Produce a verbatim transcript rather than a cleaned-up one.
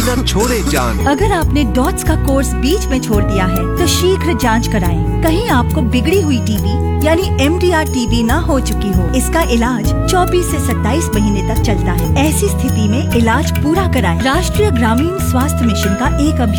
न छोड़े जान। अगर आपने डॉट्स का कोर्स बीच में छोड़ दिया है तो शीघ्र जांच कराएं। कहीं आपको बिगड़ी हुई टीबी यानी एम डी आर टीबी न हो चुकी हो। इसका इलाज चौबीस से सत्ताईस महीने तक चलता है। ऐसी स्थिति में इलाज पूरा कराएं। राष्ट्रीय ग्रामीण स्वास्थ्य मिशन का एक अभियान